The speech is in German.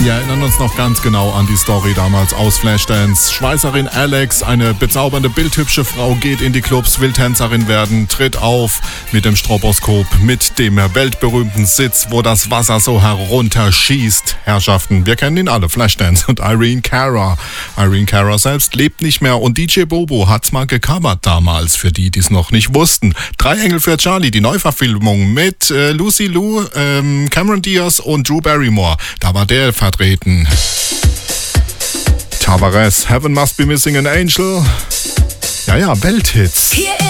Wir erinnern uns noch ganz genau an die Story damals aus Flashdance. Schweißerin Alex, eine bezaubernde, bildhübsche Frau, geht in die Clubs, will Tänzerin werden, tritt auf mit dem Stroboskop, mit dem weltberühmten Sitz, wo das Wasser so herunterschießt. Herrschaften, wir kennen ihn alle, Flashdance und Irene Cara. Irene Cara selbst lebt nicht mehr und DJ Bobo hat's mal gecovert damals, für die es noch nicht wussten. 3 Engel für Charlie, die Neuverfilmung mit Lucy Liu, Cameron Diaz und Drew Barrymore. Da war der vertreten. Tavares, Heaven Must Be Missing an Angel. Ja, Welthits.